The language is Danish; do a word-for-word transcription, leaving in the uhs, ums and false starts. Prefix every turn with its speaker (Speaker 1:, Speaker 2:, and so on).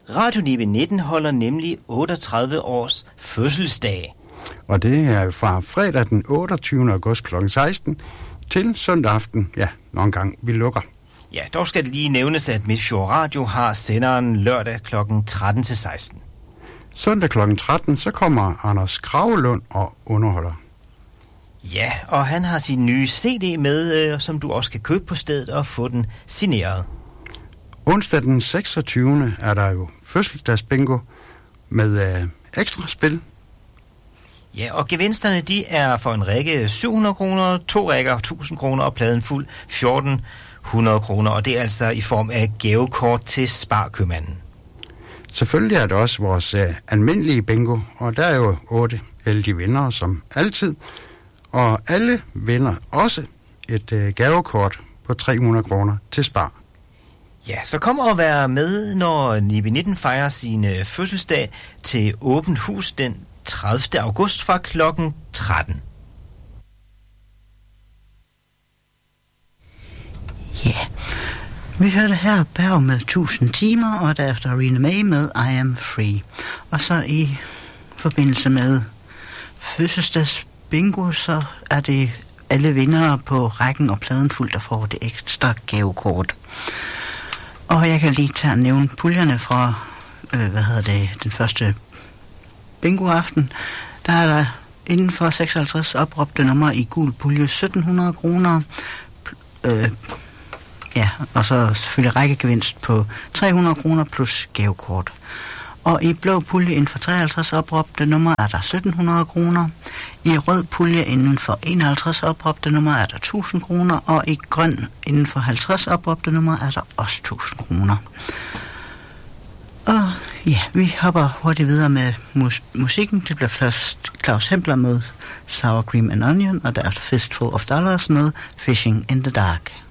Speaker 1: Radio Nibe nitten holder nemlig otteogtredive års fødselsdag.
Speaker 2: Og det er fra fredag den otteogtyvende august klokken seksten til søndag aften, ja, nogle gange vi lukker.
Speaker 1: Ja, dog skal det lige nævnes, at Midtfjord Radio har senderen lørdag klokken tretten til seksten.
Speaker 2: Søndag klokken tretten, så kommer Anders Kragelund og underholder.
Speaker 1: Ja, og han har sin nye C D med, øh, som du også kan købe på stedet og få den signeret.
Speaker 2: Onsdag den seksogtyvende er der jo fødselsdagsbingo med øh, ekstra spil.
Speaker 1: Ja, og gevinsterne de er for en række syv hundrede kroner, to rækker tusind kroner og pladen fuld fjorten hundrede kroner. Og det er altså i form af gavekort til Sparkøbmanden.
Speaker 2: Selvfølgelig er det også vores øh, almindelige bingo, og der er jo otte heldige vindere som altid. Og alle vinder også et øh, gavekort på tre hundrede kroner til Spar.
Speaker 1: Ja, så kom og vær med, når Nibe nitten fejrer sin øh, fødselsdag til åbent hus den tredivte august fra klokken tretten.
Speaker 3: Ja, yeah. Vi hørte her Berg med tusind timer, og derefter Rina May med I Am Free. Og så i forbindelse med fødselsdags bingo, så er det alle vindere på rækken og pladen fuldt, der får det ekstra gavekort. Og jeg kan lige tage og nævne puljerne fra, øh, hvad hedder det, den første bingoaften. Der er der inden for seksoghalvtreds opråbte nummer i gul pulje sytten hundrede kroner. Øh, ja, og så selvfølgelig rækkegevinst på tre hundrede kroner plus gavekort. Og i blå pulje inden for treoghalvtreds opråbte nummer er der sytten hundrede kroner. I rød pulje inden for enoghalvtreds opråbte nummer er der tusind kroner. Og i grøn inden for halvtreds opråbte nummer er der også tusind kroner. Og ja, vi hopper hurtigt videre med mus- musikken. Det bliver først Claus Hempler med Sour Cream and Onion, og derefter Fistful of Dollars med Fishing in the Dark.